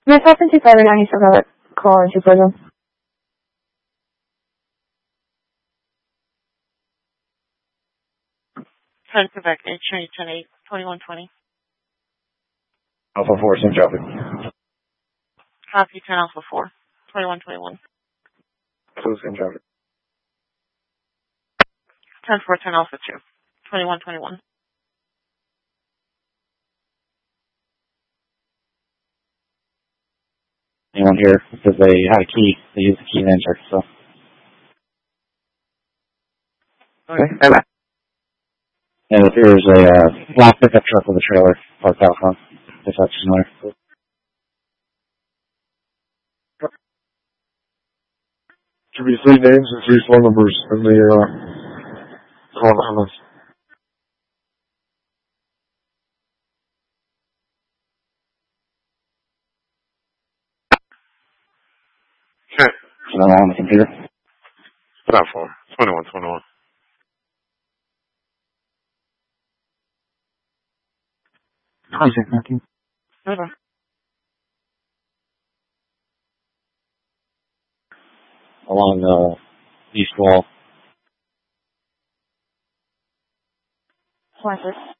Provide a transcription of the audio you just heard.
Myself and 259 still got a call into prison. Ten Quebec, Trinity 10-8, 2120. Alpha 4, same traffic. Copy 10 Alpha 4, 2121. Close, same traffic. 10-4, 10 Alpha 2, 2121. Anyone here? Because they had a key. They used the key to enter, so. Okay. And it appears a black pickup truck with a trailer parked out front. If that's familiar. Should be 3 names and 3 phone numbers in the call comments. Okay. So I'm on the computer. Platform 2121. Contact marking. Okay. Along the east wall. 26.